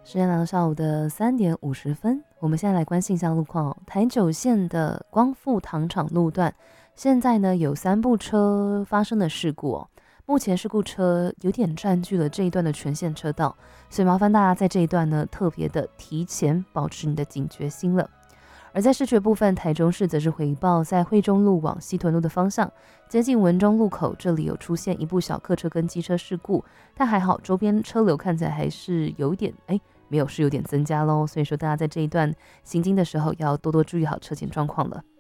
时间来到下午的3点50分，我们现在来关心一下路况哦。台九线的光复糖厂路段，现在呢有3部车发生的事故哦。目前事故车有点占据了这一段的全线车道，所以麻烦大家在这一段呢特别的提前保持你的警觉心了。而在市区部分，台中市则是回报在惠中路往西屯路的方向，接近文中路口，这里有出现一部小客车跟机车事故，但还好周边车流看起来还是有一点没有，是有点增加咯，所以说大家在这一段行经的时候要多多注意好车前状况了。